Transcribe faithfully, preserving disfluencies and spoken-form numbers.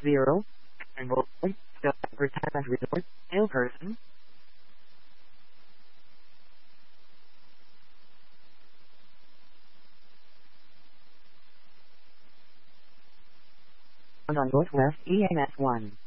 zero. Involved. Advertisement resort. Ill person. On Northwest E M S one.